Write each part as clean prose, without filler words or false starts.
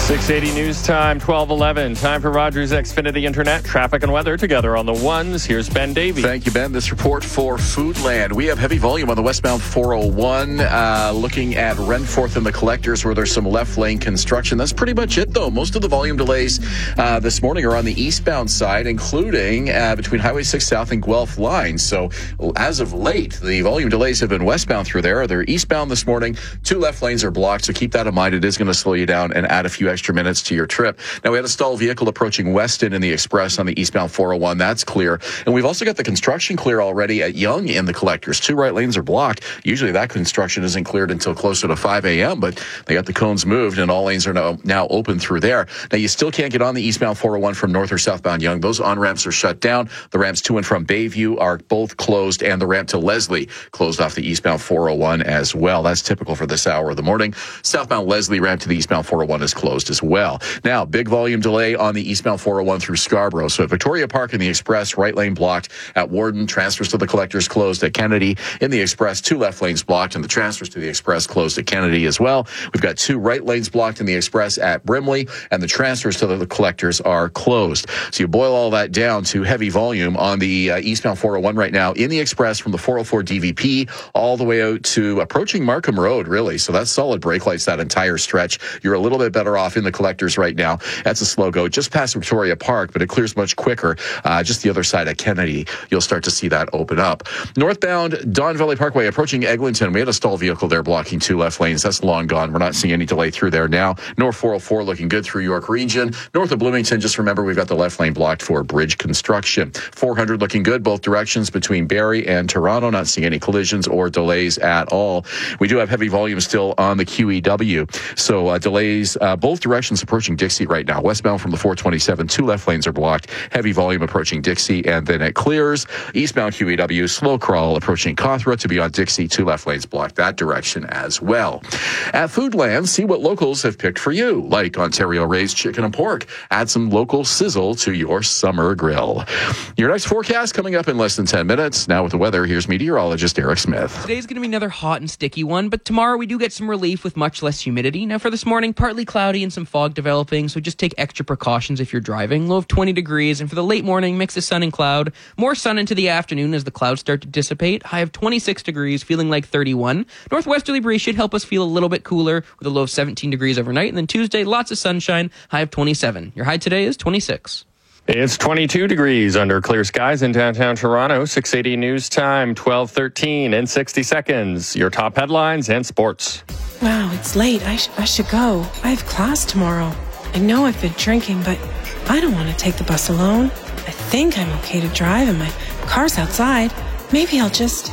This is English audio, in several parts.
680 news time, 12:11. Time for Rogers Xfinity Internet. Traffic and weather together on the ones. Here's Ben Davey. Thank you, Ben. This report for Foodland. We have heavy volume on the westbound 401. Looking at Renforth and the collectors where there's some left lane construction. That's pretty much it, though. Most of the volume delays this morning are on the eastbound side, including between Highway 6 South and Guelph lines. So as of late, the volume delays have been westbound through there. They're eastbound this morning. 2 left lanes are blocked, so keep that in mind. It is going to slow you down and add a few extra minutes to your trip. Now, we had a stalled vehicle approaching Weston in the Express on the eastbound 401. That's clear. And we've also got the construction clear already at Yonge in the collectors. 2 right lanes are blocked. Usually that construction isn't cleared until closer to 5 a.m., but they got the cones moved and all lanes are now open through there. Now, you still can't get on the eastbound 401 from north or southbound Yonge. Those on-ramps are shut down. The ramps to and from Bayview are both closed, and the ramp to Leslie closed off the eastbound 401 as well. That's typical for this hour of the morning. Southbound Leslie ramp to the eastbound 401 is closed as well. Now, big volume delay on the eastbound 401 through Scarborough. So at Victoria Park in the Express, right lane blocked. At Warden, transfers to the collectors closed. At Kennedy in the Express, 2 left lanes blocked, and the transfers to the Express closed at Kennedy as well. We've got 2 right lanes blocked in the Express at Brimley, and the transfers to the collectors are closed. So you boil all that down to heavy volume on the eastbound 401 right now in the Express from the 404 DVP all the way out to approaching Markham Road, really. So that's solid brake lights that entire stretch. You're a little bit better off in the collectors right now. That's a slow go just past Victoria Park, but it clears much quicker. Just the other side of Kennedy, you'll start to see that open up. Northbound Don Valley Parkway approaching Eglinton. We had a stalled vehicle there blocking 2 left lanes. That's long gone. We're not seeing any delay through there now. North 404 looking good through York Region. North of Bloomington, just remember we've got the left lane blocked for bridge construction. 400 looking good both directions between Barrie and Toronto. Not seeing any collisions or delays at all. We do have heavy volume still on the QEW. So delays both directions approaching Dixie right now. Westbound from the 427, 2 left lanes are blocked. Heavy volume approaching Dixie, and then it clears. Eastbound QEW, slow crawl approaching Cawthra to be on Dixie. 2 left lanes blocked that direction as well. At Foodland, see what locals have picked for you, like Ontario raised chicken and pork. Add some local sizzle to your summer grill. Your next forecast coming up in less than 10 minutes. Now with the weather, here's meteorologist Eric Smith. Today's going to be another hot and sticky one, but tomorrow we do get some relief with much less humidity. Now for this morning, partly cloudy and some fog developing, so just take extra precautions if you're driving. Low of 20 degrees, and for the late morning, mix of sun and cloud. More sun into the afternoon as the clouds start to dissipate. High of 26 degrees, feeling like 31. Northwesterly breeze should help us feel a little bit cooler with a low of 17 degrees overnight. And then Tuesday, lots of sunshine, high of 27. Your high today is 26. It's 22 degrees under clear skies in downtown Toronto. 680 news time, 12:13 in 60 seconds. Your top headlines and sports. Wow, it's late. I should go. I have class tomorrow. I know I've been drinking, but I don't want to take the bus alone. I think I'm okay to drive and my car's outside. Maybe I'll just...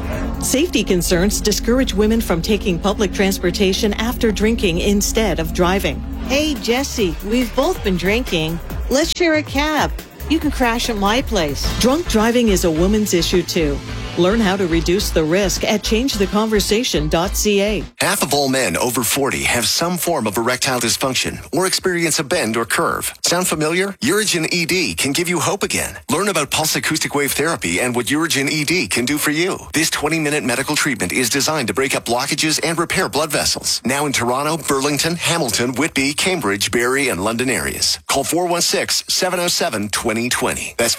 Safety concerns discourage women from taking public transportation after drinking instead of driving. Hey, Jesse, we've both been drinking. Let's share a cab. You can crash at my place. Drunk driving is a woman's issue, too. Learn how to reduce the risk at changetheconversation.ca. Half of all men over 40 have some form of erectile dysfunction or experience a bend or curve. Sound familiar? Urigen ED can give you hope again. Learn about pulse acoustic wave therapy and what Urigen ED can do for you. This 20-minute medical treatment is designed to break up blockages and repair blood vessels. Now in Toronto, Burlington, Hamilton, Whitby, Cambridge, Barrie, and London areas. Call 416-707-2020. That's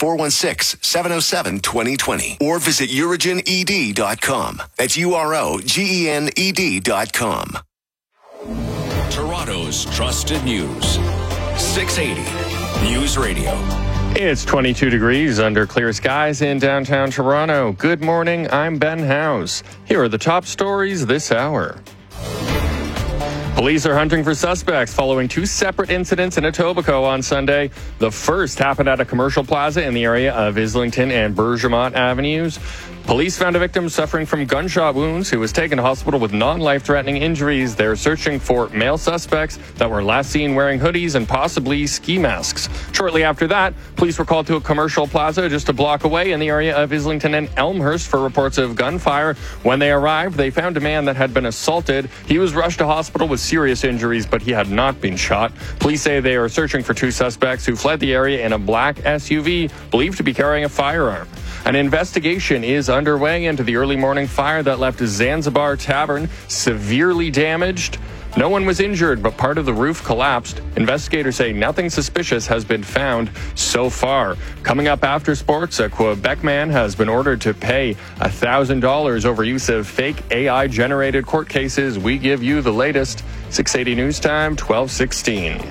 416-707-2020. Or visit UrigenED.com. That's UROGENED.com. Toronto's trusted news. 680 News Radio. It's 22 degrees under clear skies in downtown Toronto. Good morning, I'm Ben House. Here are the top stories this hour. Police are hunting for suspects following 2 separate incidents in Etobicoke on Sunday. The first happened at a commercial plaza in the area of Islington and Bergemont Avenues. Police found a victim suffering from gunshot wounds who was taken to hospital with non-life-threatening injuries. They're searching for male suspects that were last seen wearing hoodies and possibly ski masks. Shortly after that, police were called to a commercial plaza just a block away in the area of Islington and Elmhurst for reports of gunfire. When they arrived, they found a man that had been assaulted. He was rushed to hospital with serious injuries, but he had not been shot. Police say they are searching for 2 suspects who fled the area in a black SUV, believed to be carrying a firearm. An investigation is underway into the early morning fire that left Zanzibar Tavern severely damaged. No one was injured, but part of the roof collapsed. Investigators say nothing suspicious has been found so far. Coming up after sports, a Quebec man has been ordered to pay $1,000 over use of fake AI-generated court cases. We give you the latest. 680 News Time, 12:16.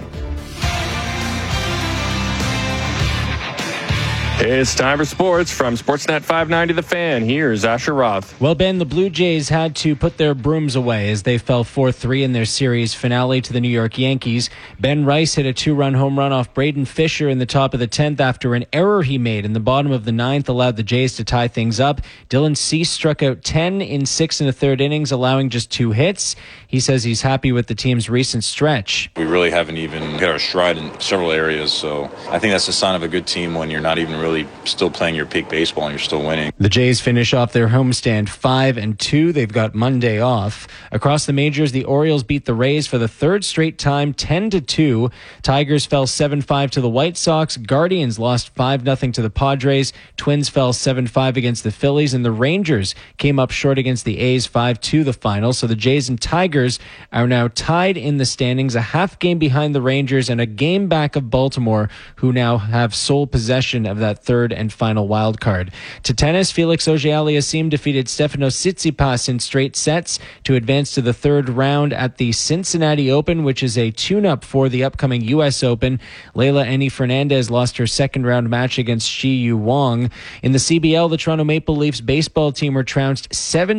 It's time for sports from Sportsnet 590 The Fan. Here's Asher Roth. Well, Ben, the Blue Jays had to put their brooms away as they fell 4-3 in their series finale to the New York Yankees. Ben Rice hit a 2-run home run off Braden Fisher in the top of the 10th after an error he made in the bottom of the 9th allowed the Jays to tie things up. Dylan Cease struck out 10 in 6 1/3 innings, allowing just 2 hits. He says he's happy with the team's recent stretch. We really haven't even hit our stride in several areas, so I think that's a sign of a good team when you're not even really still playing your peak baseball and you're still winning. The Jays finish off their homestand 5-2. They've got Monday off. Across the majors, the Orioles beat the Rays for the third straight time, 10-2. Tigers fell 7-5 to the White Sox. Guardians lost 5-0 to the Padres. Twins fell 7-5 against the Phillies, and the Rangers came up short against the A's 5-2 the final. So the Jays and Tigers are now tied in the standings, a half game behind the Rangers and a game back of Baltimore, who now have sole possession of that third and final wild card. To tennis, Felix Auger-Aliassime defeated Stefanos Tsitsipas in straight sets to advance to the third round at the Cincinnati Open, which is a tune-up for the upcoming U.S. Open. Leylah Annie Fernandez lost her second round match against Shi Yu Wang. In the CBL, the Toronto Maple Leafs baseball team were trounced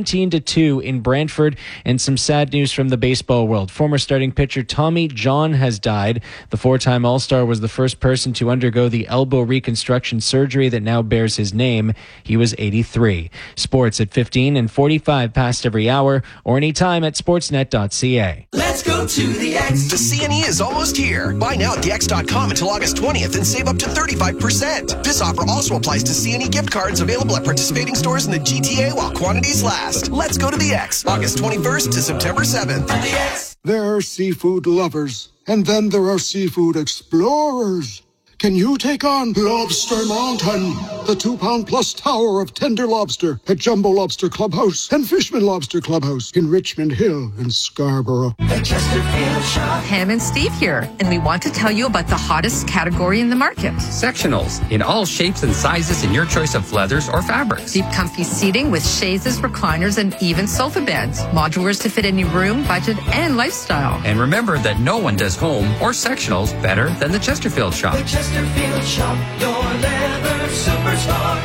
17-2 in Brantford, and some sad news from the baseball world. Former starting pitcher Tommy John has died. The four-time All-Star was the first person to undergo the elbow reconstruction surgery that now bears his name. He was 83. Sports at 15 and 45 past every hour, or anytime at sportsnet.ca. Let's go to the X. The CNE is almost here. Buy now at thex.com until August 20th and save up to 35%. This offer also applies to CNE gift cards available at participating stores in the GTA while quantities last. Let's go to the X. August 21st to September 7th. The X. There are seafood lovers, and then there are seafood explorers. Can you take on Lobster Mountain, the 2-pound-plus tower of tender lobster at Jumbo Lobster Clubhouse and Fishman Lobster Clubhouse in Richmond Hill and Scarborough? The Chesterfield Shop. Pam and Steve here, and we want to tell you about the hottest category in the market. Sectionals in all shapes and sizes in your choice of leathers or fabrics. Deep, comfy seating with chaises, recliners, and even sofa beds. Modulars to fit any room, budget, and lifestyle. And remember that no one does home or sectionals better than the Chesterfield Shop. Chesterfield Shop, your leather superstar.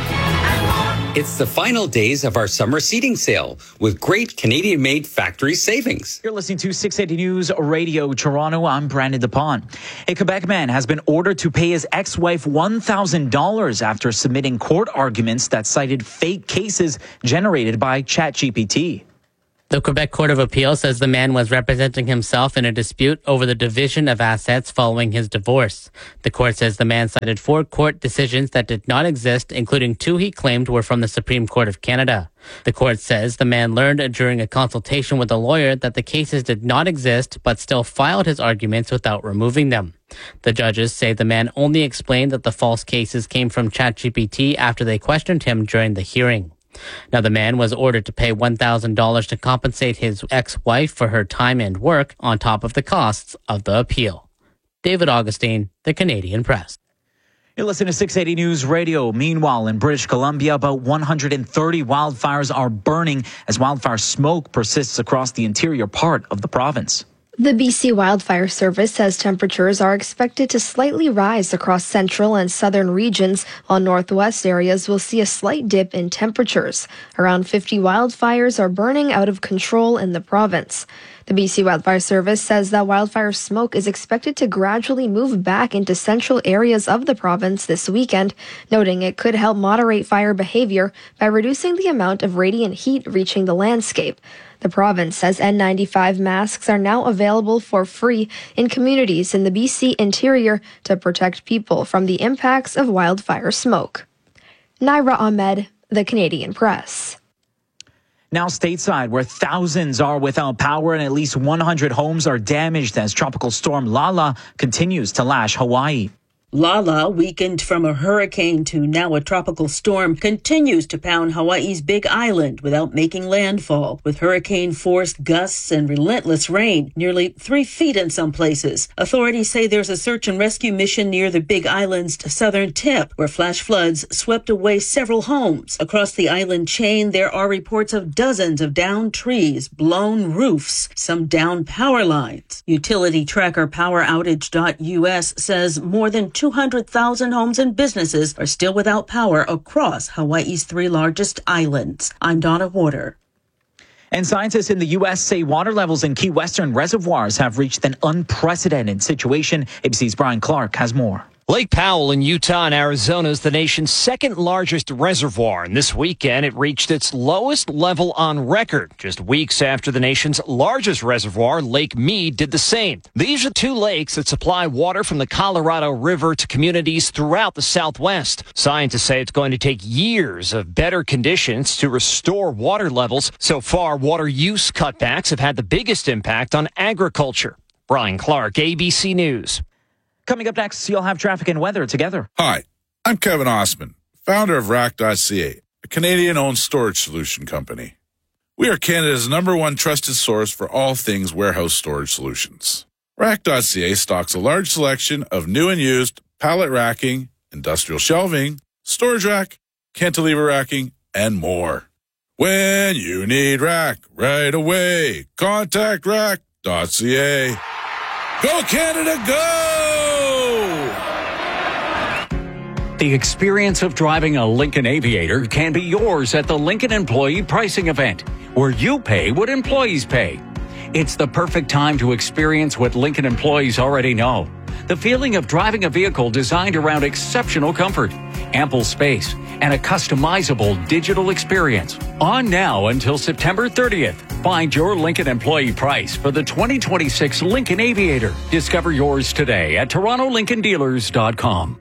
It's the final days of our summer seating sale with great Canadian-made factory savings. You're listening to 680 News Radio Toronto. I'm Brandon DePon. A Quebec man has been ordered to pay his ex-wife $1,000 after submitting court arguments that cited fake cases generated by ChatGPT. The Quebec Court of Appeal says the man was representing himself in a dispute over the division of assets following his divorce. The court says the man cited 4 court decisions that did not exist, including 2 he claimed were from the Supreme Court of Canada. The court says the man learned during a consultation with a lawyer that the cases did not exist, but still filed his arguments without removing them. The judges say the man only explained that the false cases came from ChatGPT after they questioned him during the hearing. Now, the man was ordered to pay $1,000 to compensate his ex-wife for her time and work on top of the costs of the appeal. David Augustine, The Canadian Press. You're listening to 680 News Radio. Meanwhile, in British Columbia, about 130 wildfires are burning as wildfire smoke persists across the interior part of the province. The BC Wildfire Service says temperatures are expected to slightly rise across central and southern regions, while northwest areas will see a slight dip in temperatures. Around 50 wildfires are burning out of control in the province. The BC Wildfire Service says that wildfire smoke is expected to gradually move back into central areas of the province this weekend, noting it could help moderate fire behavior by reducing the amount of radiant heat reaching the landscape. The province says N95 masks are now available for free in communities in the BC interior to protect people from the impacts of wildfire smoke. Naira Ahmed, The Canadian Press. Now stateside, where thousands are without power and at least 100 homes are damaged as Tropical Storm Lala continues to lash Hawaii. Lala, weakened from a hurricane to now a tropical storm, continues to pound Hawaii's Big Island without making landfall, with hurricane-force gusts and relentless rain, nearly 3 feet in some places. Authorities say there's a search and rescue mission near the Big Island's southern tip, where flash floods swept away several homes. Across the island chain, there are reports of dozens of downed trees, blown roofs, some downed power lines. Utility tracker PowerOutage.us says more than 200,000 homes and businesses are still without power across Hawaii's 3 largest islands. I'm Donna Warder. And scientists in the U.S. say water levels in Key Western reservoirs have reached an unprecedented situation. ABC's Brian Clark has more. Lake Powell in Utah and Arizona is the nation's second largest reservoir, and this weekend it reached its lowest level on record, just weeks after the nation's largest reservoir, Lake Mead, did the same. These are 2 lakes that supply water from the Colorado River to communities throughout the Southwest. Scientists say it's going to take years of better conditions to restore water levels. So far, water use cutbacks have had the biggest impact on agriculture. Brian Clark, ABC News. Coming up next, you'll have traffic and weather together. Hi, I'm Kevin Osman, founder of Rack.ca, a Canadian-owned storage solution company. We are Canada's #1 trusted source for all things warehouse storage solutions. Rack.ca stocks a large selection of new and used pallet racking, industrial shelving, storage rack, cantilever racking, and more. When you need rack right away, contact Rack.ca. Go Canada, go! The experience of driving a Lincoln Aviator can be yours at the Lincoln Employee Pricing Event, where you pay what employees pay. It's the perfect time to experience what Lincoln employees already know. The feeling of driving a vehicle designed around exceptional comfort, ample space, and a customizable digital experience. On now until September 30th. Find your Lincoln employee price for the 2026 Lincoln Aviator. Discover yours today at TorontoLincolnDealers.com.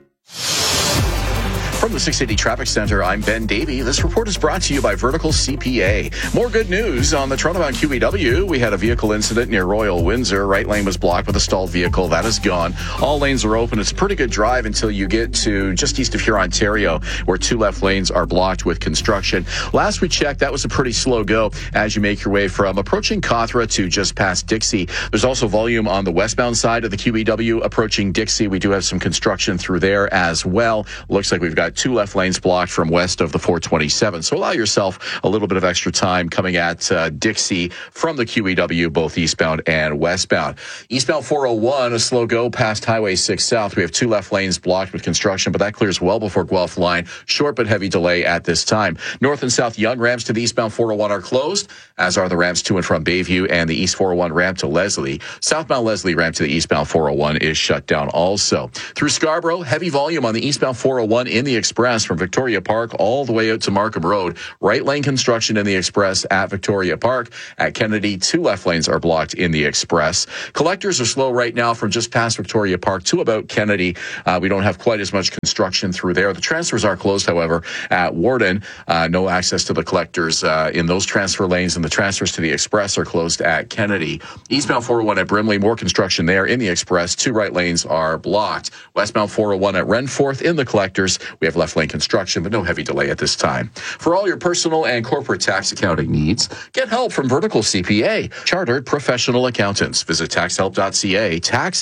From the 680 Traffic Center, I'm Ben Davey. This report is brought to you by Vertical CPA. More good news on the Toronto-bound QEW. We had a vehicle incident near Royal Windsor. Right lane was blocked with a stalled vehicle. That is gone. All lanes are open. It's a pretty good drive until you get to just east of Huron, Ontario, where 2 left lanes are blocked with construction. Last we checked, that was a pretty slow go as you make your way from approaching Cawthra to just past Dixie. There's also volume on the westbound side of the QEW approaching Dixie. We do have some construction through there as well. Looks like we've got 2 left lanes blocked from west of the 427. So allow yourself a little bit of extra time coming at Dixie from the QEW, both eastbound and westbound. Eastbound 401, a slow go past Highway 6 South. We have 2 left lanes blocked with construction, but that clears well before Guelph line. Short but heavy delay at this time. North and south Yonge ramps to the eastbound 401 are closed, as are the ramps to and from Bayview and the East 401 ramp to Leslie. Southbound Leslie ramp to the eastbound 401 is shut down also. Through Scarborough, heavy volume on the eastbound 401 in the Express from Victoria Park all the way out to Markham Road. Right lane construction in the Express at Victoria Park. At Kennedy, 2 left lanes are blocked in the Express. Collectors are slow right now from just past Victoria Park to about Kennedy. We don't have quite as much construction through there. The transfers are closed, however, at Warden. No access to the collectors in those transfer lanes, and the transfers to the Express are closed at Kennedy. Eastbound 401 at Brimley, more construction there in the Express. 2 right lanes are blocked. Westbound 401 at Renforth in the collectors. We have left lane construction, but no heavy delay at this time. For all your personal and corporate tax accounting needs, get help from Vertical CPA, chartered professional accountants. Visit taxhelp.ca,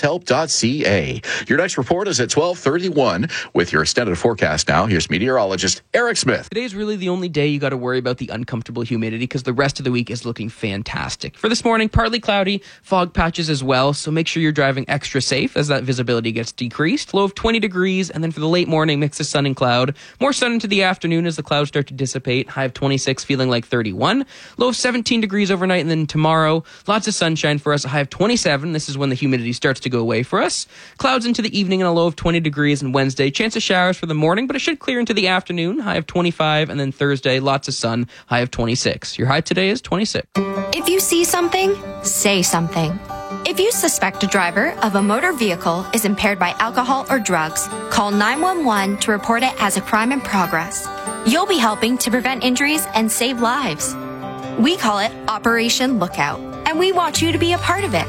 taxhelp.ca. Your next report is at 12:31 with your extended forecast now. Here's meteorologist Eric Smith. Today's really the only day you got to worry about the uncomfortable humidity because the rest of the week is looking fantastic. For this morning, partly cloudy, fog patches as well, so make sure you're driving extra safe as that visibility gets decreased. Low of 20 degrees, and then for the late morning, mix of sun and cloud. More sun into the afternoon as the clouds start to dissipate. High of 26, feeling like 31. Low of 17 degrees overnight, and then tomorrow, lots of sunshine for us. A high of 27. This is when the humidity starts to go away for us. Clouds into the evening and a low of 20 degrees. And Wednesday, chance of showers for the morning, but it should clear into the afternoon. High of 25, and then Thursday, lots of sun. High of 26. Your high today is 26. If you see something, say something. If you suspect a driver of a motor vehicle is impaired by alcohol or drugs, call 911 to report it as a crime in progress. You'll be helping to prevent injuries and save lives. We call it Operation Lookout, and we want you to be a part of it.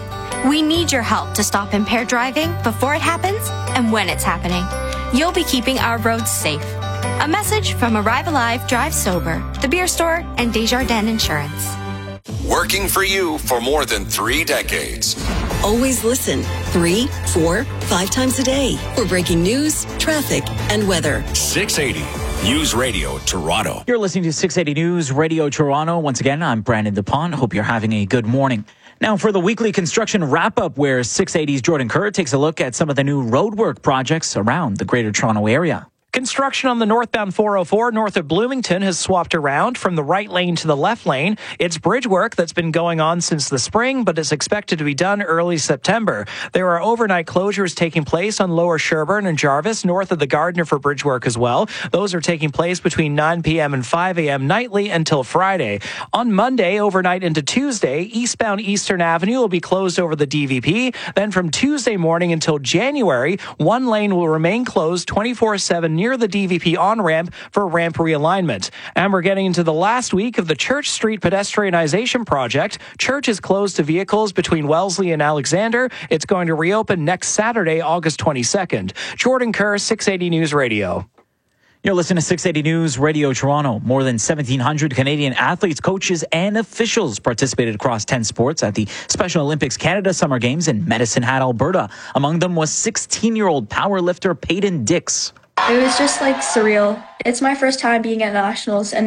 We need your help to stop impaired driving before it happens and when it's happening. You'll be keeping our roads safe. A message from Arrive Alive, Drive Sober, The Beer Store, and Desjardins Insurance. Working for you for more than 3 decades. Always listen 3, 4, 5 times a day for breaking news, traffic, and weather. 680 News Radio Toronto. You're listening to 680 News Radio Toronto. Once again, I'm Brandon DePont. Hope you're having a good morning. Now for the weekly construction wrap-up, where 680's Jordan Kerr takes a look at some of the new roadwork projects around the Greater Toronto Area. Construction on the northbound 404 north of Bloomington has swapped around from the right lane to the left lane. It's bridge work that's been going on since the spring, but is expected to be done early September. There are overnight closures taking place on Lower Sherbourne and Jarvis, north of the Gardiner for bridge work as well. Those are taking place between 9 p.m. and 5 a.m. nightly until Friday. On Monday, overnight into Tuesday, eastbound Eastern Avenue will be closed over the DVP. Then from Tuesday morning until January, one lane will remain closed 24/7 near the DVP on-ramp for ramp realignment. And we're getting into the last week of the Church Street pedestrianization project. Church is closed to vehicles between Wellesley and Alexander. It's going to reopen next Saturday, August 22nd. Jordan Kerr, 680 News Radio. You're listening to 680 News Radio Toronto. More than 1,700 Canadian athletes, coaches, and officials participated across 10 sports at the Special Olympics Canada Summer Games in Medicine Hat, Alberta. Among them was 16-year-old powerlifter Peyton Dix. It was just surreal. It's my first time being at nationals, and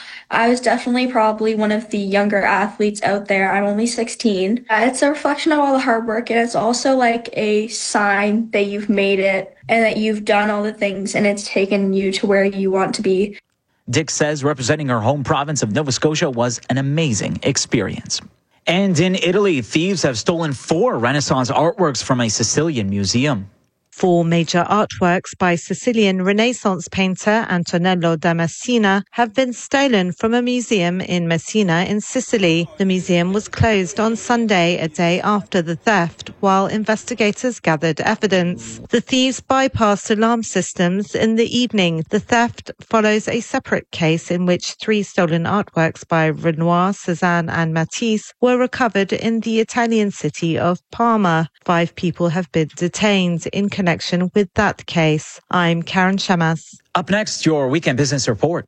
I was definitely probably one of the younger athletes out there. I'm only 16. It's a reflection of all the hard work, and it's also a sign that you've made it and that you've done all the things, and it's taken you to where you want to be. Dix says representing her home province of Nova Scotia was an amazing experience. And in Italy, thieves have stolen 4 Renaissance artworks from a Sicilian museum. 4 major artworks by Sicilian Renaissance painter Antonello da Messina have been stolen from a museum in Messina in Sicily. The museum was closed on Sunday, a day after the theft, while investigators gathered evidence. The thieves bypassed alarm systems in the evening. The theft follows a separate case in which 3 stolen artworks by Renoir, Cézanne and Matisse were recovered in the Italian city of Parma. 5 people have been detained in connection with that case. I'm Karen Shamas. Up next, your weekend business report.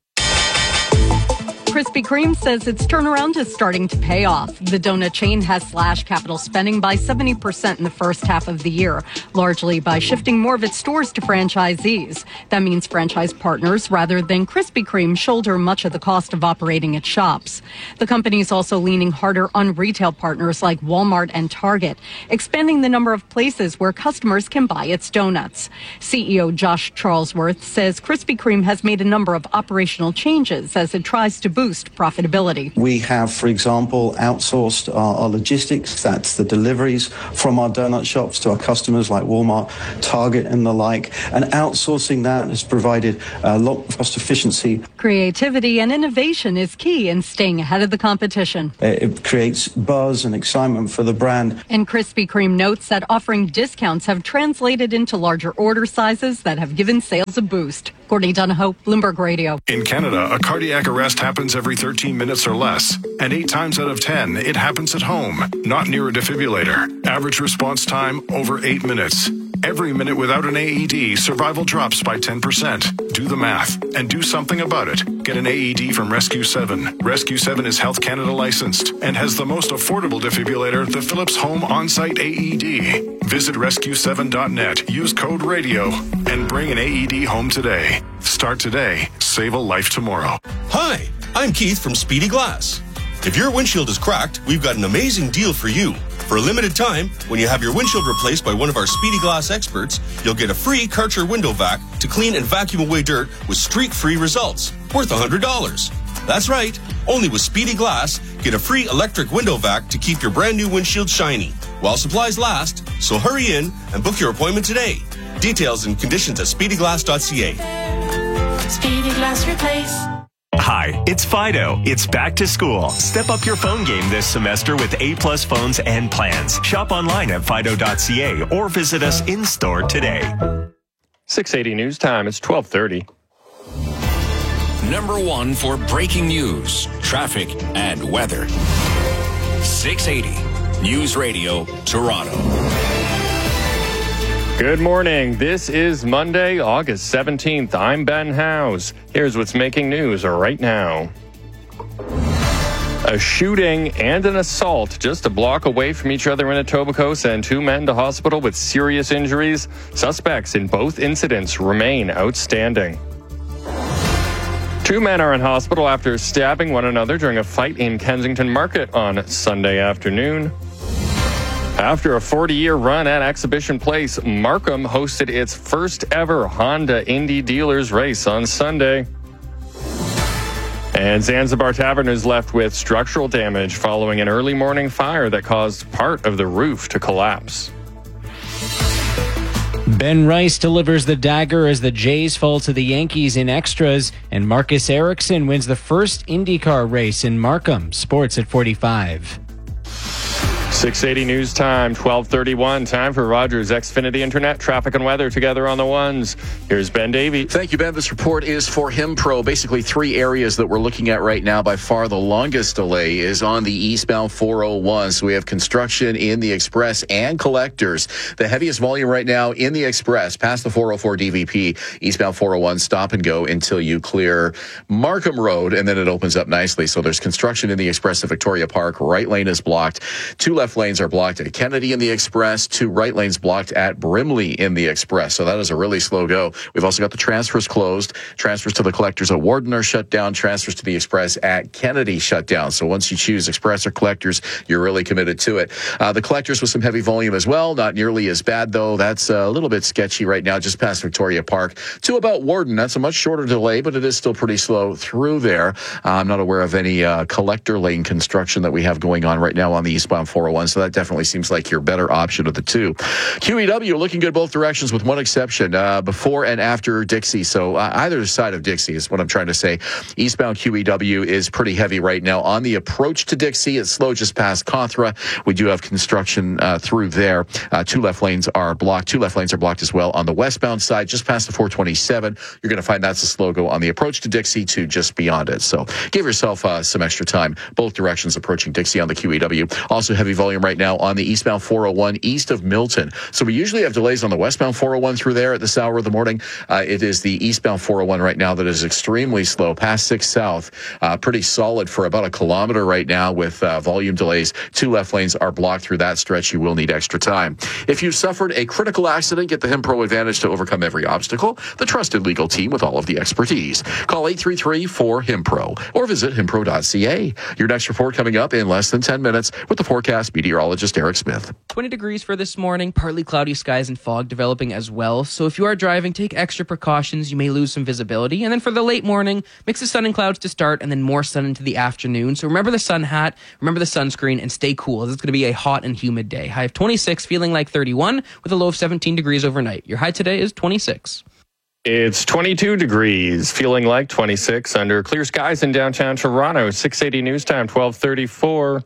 Krispy Kreme says its turnaround is starting to pay off. The donut chain has slashed capital spending by 70% in the first half of the year, largely by shifting more of its stores to franchisees. That means franchise partners, rather than Krispy Kreme, shoulder much of the cost of operating its shops. The company is also leaning harder on retail partners like Walmart and Target, expanding the number of places where customers can buy its donuts. CEO Josh Charlesworth says Krispy Kreme has made a number of operational changes as it tries to boost profitability. We have, for example, outsourced our logistics. That's the deliveries from our donut shops to our customers like Walmart, Target and the like. And outsourcing that has provided a lot of cost efficiency. Creativity and innovation is key in staying ahead of the competition. It creates buzz and excitement for the brand. And Krispy Kreme notes that offering discounts have translated into larger order sizes that have given sales a boost. Courtney Donahoe, Bloomberg Radio. In Canada, a cardiac arrest happens every 13 minutes or less. And 8 times out of 10, it happens at home, not near a defibrillator. Average response time, over 8 minutes. Every minute without an AED, survival drops by 10%. Do the math and do something about it. Get an AED from Rescue 7. Rescue 7 is Health Canada licensed and has the most affordable defibrillator, the Philips Home On-Site AED. Visit rescue7.net, use code RADIO, and bring an AED home today. Start today, save a life tomorrow. Hi, I'm Keith from Speedy Glass. If your windshield is cracked, we've got an amazing deal for you. For a limited time, when you have your windshield replaced by one of our Speedy Glass experts, you'll get a free Karcher window vac to clean and vacuum away dirt with streak-free results, worth $100. That's right, only with Speedy Glass, get a free electric window vac to keep your brand new windshield shiny, while supplies last, so hurry in and book your appointment today. Details and conditions at speedyglass.ca. Speedy Glass Replace. Hi, it's Fido. It's back to school. Step up your phone game this semester with A-plus phones and plans. Shop online at fido.ca or visit us in-store today. 680 News Time. It's 12:30. Number 1 for breaking news, traffic, and weather. 680 News Radio Toronto. Good morning. This is Monday, August 17th. I'm Ben Howes. Here's what's making news right now. A shooting and an assault just a block away from each other in Etobicoke send 2 men to hospital with serious injuries. Suspects in both incidents remain outstanding. 2 men are in hospital after stabbing one another during a fight in Kensington Market on Sunday afternoon. After a 40-year run at Exhibition Place, Markham hosted its first ever Honda Indy Dealers race on Sunday. And Zanzibar Tavern is left with structural damage following an early morning fire that caused part of the roof to collapse. Ben Rice delivers the dagger as the Jays fall to the Yankees in extras, and Marcus Ericsson wins the first IndyCar race in Markham. Sports at 45. 680 news time, 12:31. Time for Rogers Xfinity Internet traffic and weather together on the ones. Here's Ben Davey. Thank you, Ben. This report is for HimPro. Basically, 3 areas that we're looking at right now. By far, the longest delay is on the eastbound 401. So we have construction in the Express and Collectors. The heaviest volume right now in the Express, past the 404 DVP, eastbound 401, stop and go until you clear Markham Road, and then it opens up nicely. So there's construction in the Express at Victoria Park. Right lane is blocked. 2 left lanes are blocked at Kennedy in the Express, 2 right lanes blocked at Brimley in the Express. So that is a really slow go. We've also got the transfers closed. Transfers to the Collectors at Warden are shut down. Transfers to the Express at Kennedy shut down. So once you choose Express or Collectors, you're really committed to it. The Collectors with some heavy volume as well. Not nearly as bad, though. That's a little bit sketchy right now, just past Victoria Park to about Warden. That's a much shorter delay, but it is still pretty slow through there. I'm not aware of any collector lane construction that we have going on right now on the eastbound 401. So that definitely seems like your better option of the 2. QEW looking good both directions with one exception, before and after Dixie. So either side of Dixie is what I'm trying to say. Eastbound QEW is pretty heavy right now. On the approach to Dixie, it's slow just past Contra. We do have construction through there. 2 left lanes are blocked. 2 left lanes are blocked as well on the westbound side, just past the 427. You're going to find that's a slow go on the approach to Dixie to just beyond it. So give yourself some extra time. Both directions approaching Dixie on the QEW. Also heavy volume right now on the eastbound 401 east of Milton. So we usually have delays on the westbound 401 through there at this hour of the morning. It is the eastbound 401 right now that is extremely slow past 6 South. Pretty solid for about a kilometer right now with volume delays. 2 left lanes are blocked through that stretch. You will need extra time. If you suffered a critical accident, get the HimPro Advantage to overcome every obstacle. The trusted legal team with all of the expertise. Call 833-4HimPro or visit himpro.ca. Your next report coming up in less than 10 minutes with the forecast meteorologist Eric Smith. 20 degrees for this morning, partly cloudy skies and fog developing as well. So if you are driving, take extra precautions. You may lose some visibility. And then for the late morning, mix of sun and clouds to start and then more sun into the afternoon. So remember the sun hat, remember the sunscreen, and stay cool. This is going to be a hot and humid day. High of 26, feeling like 31 with a low of 17 degrees overnight. Your high today is 26. It's 22 degrees, feeling like 26 under clear skies in downtown Toronto. 680 news time, 12:34.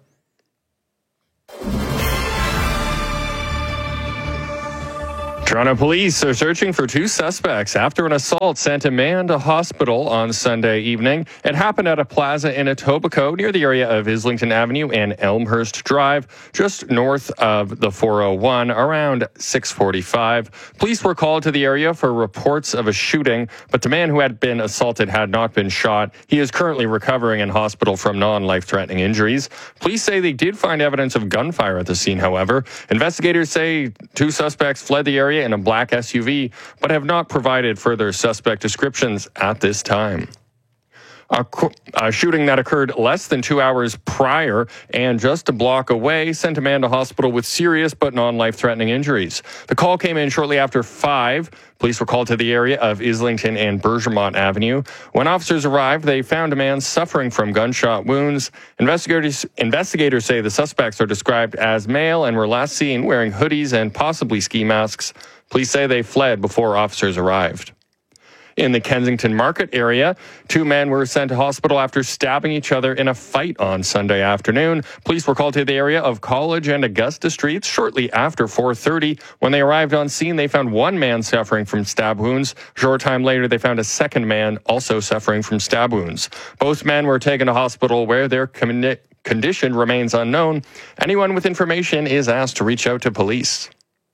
Toronto police are searching for 2 suspects after an assault sent a man to hospital on Sunday evening. It happened at a plaza in Etobicoke near the area of Islington Avenue and Elmhurst Drive, just north of the 401, around 6:45. Police were called to the area for reports of a shooting, but the man who had been assaulted had not been shot. He is currently recovering in hospital from non-life-threatening injuries. Police say they did find evidence of gunfire at the scene, however. Investigators say 2 suspects fled the area in a black SUV, but have not provided further suspect descriptions at this time. A shooting that occurred less than 2 hours prior and just a block away sent a man to hospital with serious but non-life-threatening injuries. The call came in shortly after 5. Police were called to the area of Islington and Bergermont Avenue. When officers arrived, they found a man suffering from gunshot wounds. Investigators say the suspects are described as male and were last seen wearing hoodies and possibly ski masks. Police say they fled before officers arrived. In the Kensington Market area, 2 men were sent to hospital after stabbing each other in a fight on Sunday afternoon. Police were called to the area of College and Augusta Streets shortly after 4:30. When they arrived on scene, they found one man suffering from stab wounds. A short time later, they found a second man also suffering from stab wounds. Both men were taken to hospital where their condition remains unknown. Anyone with information is asked to reach out to police.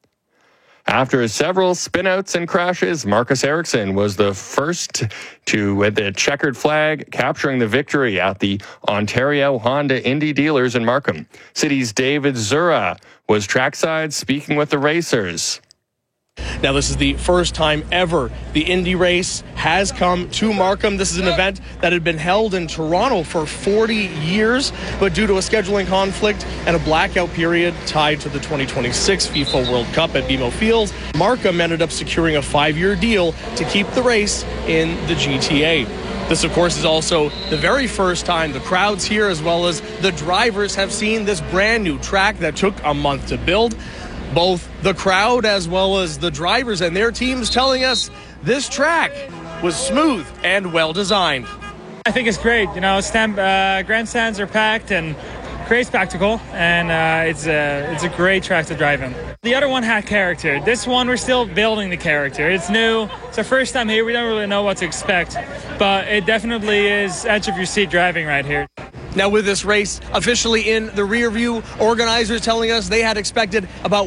After several spinouts and crashes, Marcus Ericsson was the first to, with the checkered flag, capturing the victory at the Ontario Honda Indy Dealers in Markham. City's David Zura was trackside speaking with the racers. Now, this is the first time ever the Indy race has come to Markham. This is an event that had been held in Toronto for 40 years, but due to a scheduling conflict and a blackout period tied to the 2026 FIFA World Cup at BMO Field, Markham ended up securing a 5-year deal to keep the race in the GTA. This, of course, is also the very first time the crowds here, as well as the drivers, have seen this brand new track that took a month to build. Both the crowd as well as the drivers and their teams telling us this track was smooth and well designed. I think it's great. You know, grandstands are packed and great spectacle, and it's a great track to drive in. The other one had character. This one, we're still building the character. It's new. It's our first time here. We don't really know what to expect, but it definitely is edge of your seat driving right here. Now, with this race officially in the rear view, organizers telling us they had expected about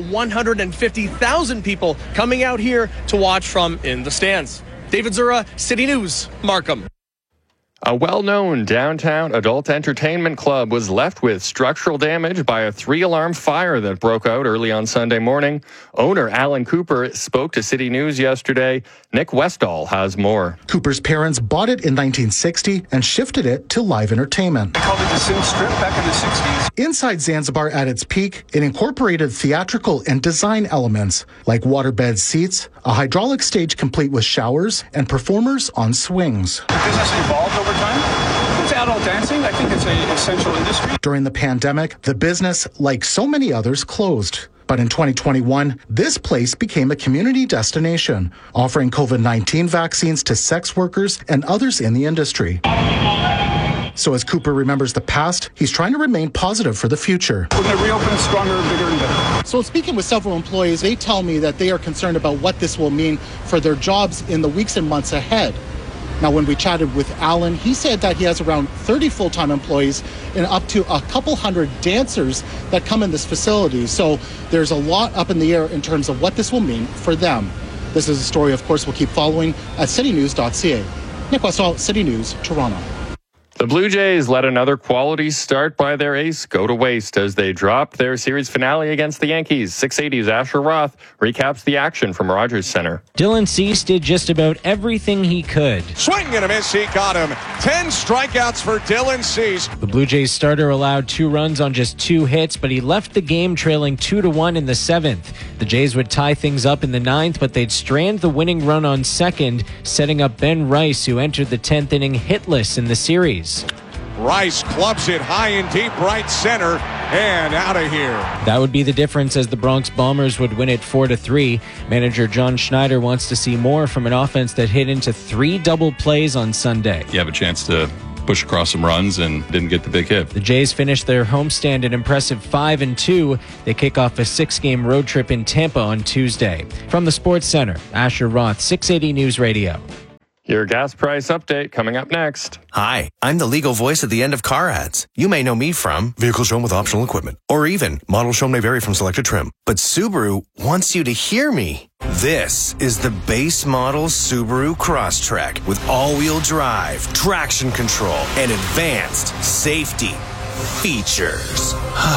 150,000 people coming out here to watch from in the stands. David Zura, City News, Markham. A well-known downtown adult entertainment club was left with structural damage by a 3-alarm fire that broke out early on Sunday morning. Owner Alan Cooper spoke to City News yesterday. Nick Westall has more. Cooper's parents bought it in 1960 and shifted it to live entertainment. They called it the Sin Strip back in the 60s. Inside Zanzibar at its peak, it incorporated theatrical and design elements like waterbed seats, a hydraulic stage complete with showers, and performers on swings. The business evolved over time. It's adult dancing. I think it's an essential industry. During the pandemic, the business, like so many others, closed. But in 2021, this place became a community destination, offering COVID-19 vaccines to sex workers and others in the industry. So as Cooper remembers the past, he's trying to remain positive for the future. We're going to reopen stronger, bigger, and better. So speaking with several employees, they tell me that they are concerned about what this will mean for their jobs in the weeks and months ahead. Now, when we chatted with Alan, he said that he has around 30 full-time employees and up to a couple hundred dancers that come in this facility. So there's a lot up in the air in terms of what this will mean for them. This is a story, of course, we'll keep following at citynews.ca. Nick Westall, City News, Toronto. The Blue Jays let another quality start by their ace go to waste as they dropped their series finale against the Yankees. 680's Asher Roth recaps the action from Rogers Center. Dylan Cease did just about everything he could. Swing and a miss, he got him. 10 strikeouts for Dylan Cease. The Blue Jays starter allowed 2 runs on just 2 hits, but he left the game trailing 2-1 in the 7th. The Jays would tie things up in the 9th, but they'd strand the winning run on second, setting up Ben Rice, who entered the 10th inning hitless in the series. Rice clubs it high and deep right center and out of here. That would be the difference as the Bronx Bombers would win it 4-3. Manager John Schneider wants to see more from an offense that hit into 3 double plays on Sunday. You have a chance to push across some runs and didn't get the big hit. The Jays finished their homestand an impressive 5-2. They kick off a 6-game road trip in Tampa on Tuesday. From the Sports Center, Asher Roth, 680 News Radio. Your gas price update coming up next. Hi, I'm the legal voice at the end of car ads. You may know me from vehicle shown with optional equipment, or even model shown may vary from selected trim. But Subaru wants you to hear me. This is the base model Subaru Crosstrek with all-wheel drive, traction control, and advanced safety features.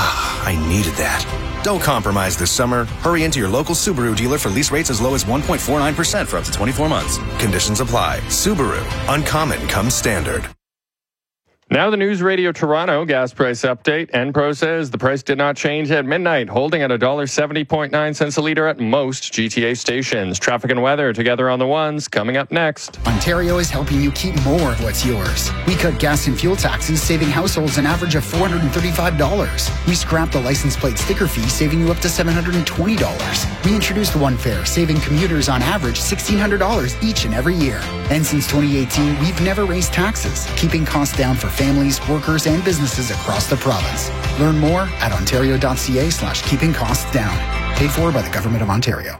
I needed that. Don't compromise this summer. Hurry into your local Subaru dealer for lease rates as low as 1.49% for up to 24 months. Conditions apply. Subaru. Uncommon comes standard. Now the News Radio Toronto gas price update. Enpro says the price did not change at midnight, holding at $1.70.9 a litre at most GTA stations. Traffic and weather together on the ones coming up next. Ontario is helping you keep more of what's yours. We cut gas and fuel taxes, saving households an average of $435. We scrapped the license plate sticker fee, saving you up to $720. We introduced One Fare, saving commuters on average $1,600 each and every year. And since 2018, we've never raised taxes, keeping costs down for families, workers, and businesses across the province. Learn more at ontario.ca/keeping costs down. Paid for by the Government of Ontario.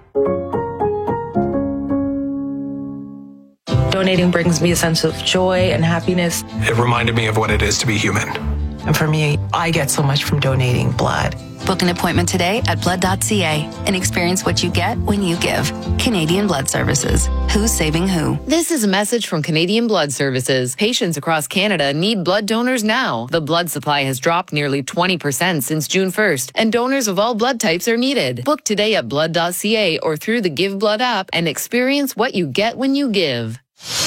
Donating brings me a sense of joy and happiness. It reminded me of what it is to be human. And for me, I get so much from donating blood. Book an appointment today at blood.ca and experience what you get when you give. Canadian Blood Services. Who's saving who? This is a message from Canadian Blood Services. Patients across Canada need blood donors now. The blood supply has dropped nearly 20% since June 1st, and donors of all blood types are needed. Book today at blood.ca or through the Give Blood app and experience what you get when you give.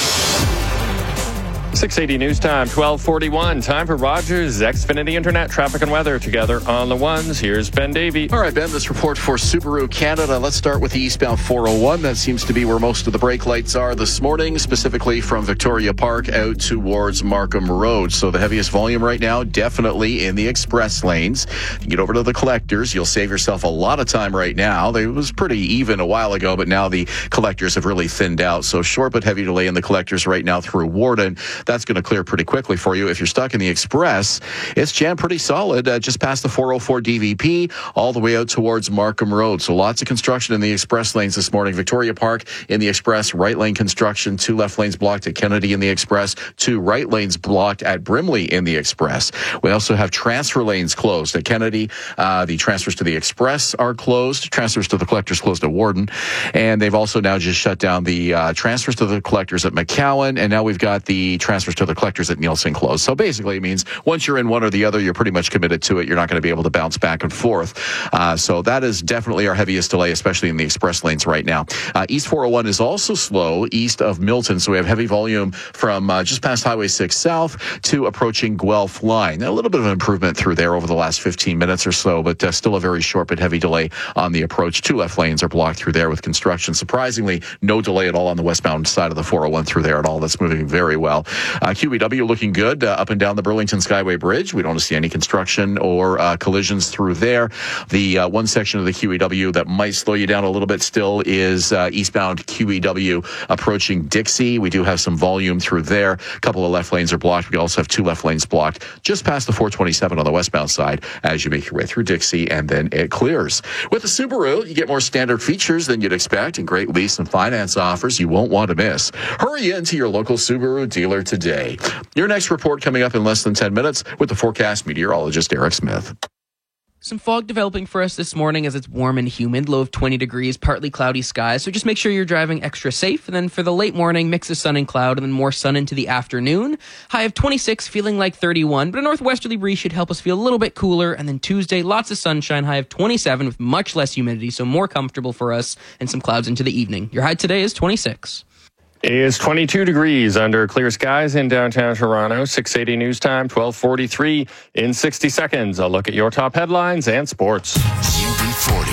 680 News Time, 1241. Time for Rogers Xfinity Internet traffic and weather together on the ones. Here's Ben Davey. All right, Ben, this report for Subaru Canada. Let's start with the eastbound 401. That seems to be where most of the brake lights are this morning, specifically from Victoria Park out towards Markham Road. So the heaviest volume right now, definitely in the express lanes. You get over to the collectors, you'll save yourself a lot of time right now. It was pretty even a while ago, but now the collectors have really thinned out. So short but heavy delay in the collectors right now through Warden. That's going to clear pretty quickly for you. If you're stuck in the express, it's jammed pretty solid just past the 404 DVP all the way out towards Markham Road. So lots of construction in the express lanes this morning. Victoria Park in the express, right lane construction, 2 left lanes blocked at Kennedy in the express, 2 right lanes blocked at Brimley in the express. We also have transfer lanes closed at Kennedy. The transfers to the express are closed. Transfers to the collectors closed at Warden. And they've also now just shut down the transfers to the collectors at McCowan. And now we've got the transfers to the collectors at Nielsen closed. So basically it means once you're in one or the other, you're pretty much committed to it. You're not going to be able to bounce back and forth. So that is definitely our heaviest delay, especially in the express lanes right now. East 401 is also slow east of Milton. So we have heavy volume from just past Highway 6 South to approaching Guelph Line. A little bit of an improvement through there over the last 15 minutes or so, but still a very short but heavy delay on the approach. 2 left lanes are blocked through there with construction. Surprisingly, no delay at all on the westbound side of the 401 through there at all. That's moving very well. QEW looking good up and down the Burlington Skyway Bridge. We don't see any construction or collisions through there. The one section of the QEW that might slow you down a little bit still is eastbound QEW approaching Dixie. We do have some volume through there. A couple of left lanes are blocked. We also have 2 left lanes blocked just past the 427 on the westbound side as you make your way through Dixie, and then it clears. With the Subaru, you get more standard features than you'd expect and great lease and finance offers you won't want to miss. Hurry into your local Subaru dealer today. Your next report coming up in less than 10 minutes with the forecast meteorologist Eric Smith. Some fog developing for us this morning as it's warm and humid, low of 20 degrees, partly cloudy skies. So just make sure you're driving extra safe. And then for the late morning, mix of sun and cloud, and then more sun into the afternoon. High of 26, feeling like 31, but a northwesterly breeze should help us feel a little bit cooler. And then Tuesday, lots of sunshine, high of 27 with much less humidity, so more comfortable for us, and some clouds into the evening. Your high today is 26. It is 22 degrees under clear skies in downtown Toronto. 680 News Time, 1243. In 60 seconds, I'll look at your top headlines and sports. UB40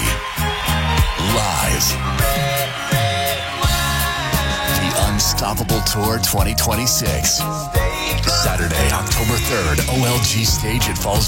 live. The Unstoppable Tour 2026. Saturday, October 3rd, OLG Stage at Falls